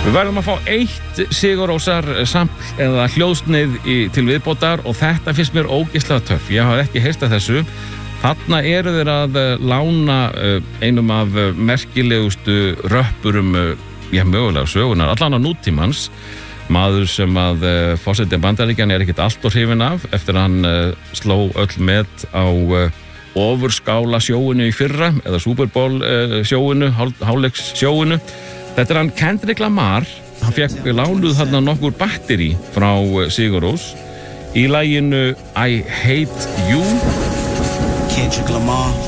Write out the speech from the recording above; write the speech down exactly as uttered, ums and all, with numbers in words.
Við verðum að fá eitt Sigur Rósar sampl eða hljóðsnið í, til viðbótar og þetta finnst mér ógeðslega töff. Ég hafði ekki heyrt af þessu. Þarna eru þeir að lána einum af merkilegustu röppurum, já, mögulega sögunar, allan á nútímans. Maður sem að forseti Bandaríkjanna er ekkert allt og hrifinn af eftir að hann sló öll met á ofurskála sjóinu í fyrra eða Super Bowl sjóinu, hálfleiks sjóinu. Þetta er hann Kendrick Lamar. Hann fekk lánuð þarna nokkur batteri frá Sigur Rós í laginu I Hate You. Kendrick Lamar.